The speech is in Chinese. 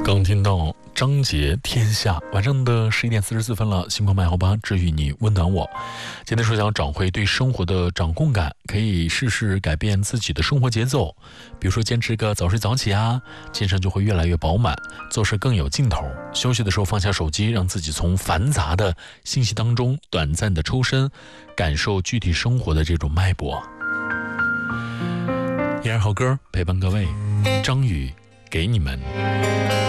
刚听到张杰天下，晚上的11点44分了，星光麦好吧，治愈你，温暖我。今天说想找回对生活的掌控感，可以试试改变自己的生活节奏，比如说坚持一个早睡早起啊，精神就会越来越饱满，做事更有劲头。休息的时候放下手机，让自己从繁杂的信息当中短暂的抽身，感受具体生活的这种脉搏。依然好歌陪伴各位，张宇给你们。